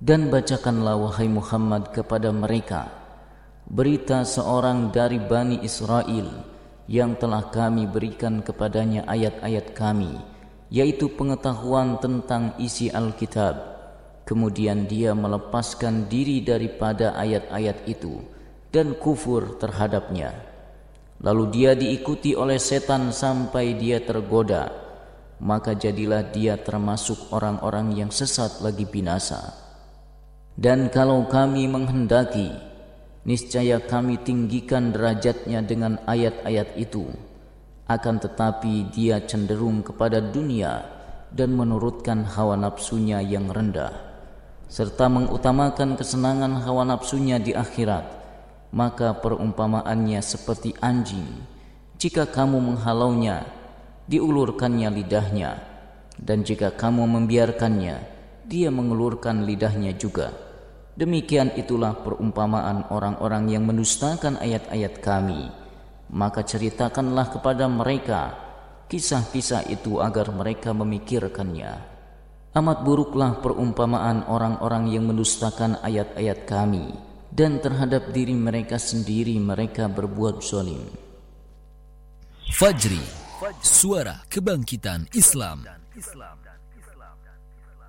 Dan bacakanlah wahai Muhammad kepada mereka berita seorang dari Bani Israel yang telah kami berikan kepadanya ayat-ayat kami, yaitu pengetahuan tentang isi Alkitab. Kemudian dia melepaskan diri daripada ayat-ayat itu dan kufur terhadapnya. Lalu dia diikuti oleh setan sampai dia tergoda, maka jadilah dia termasuk orang-orang yang sesat lagi binasa. Dan kalau kami menghendaki, niscaya kami tinggikan derajatnya dengan ayat-ayat itu. Akan tetapi dia cenderung kepada dunia dan menurutkan hawa nafsunya yang rendah, serta mengutamakan kesenangan hawa nafsunya di akhirat. Maka perumpamaannya seperti anjing, jika kamu menghalaunya, diulurkannya lidahnya, dan jika kamu membiarkannya, dia mengulurkan lidahnya juga. Demikian itulah perumpamaan orang-orang yang mendustakan ayat-ayat kami. Maka ceritakanlah kepada mereka kisah-kisah itu agar mereka memikirkannya. Amat buruklah perumpamaan orang-orang yang mendustakan ayat-ayat kami, dan terhadap diri mereka sendiri mereka berbuat zalim. Fajri, suara kebangkitan Islam.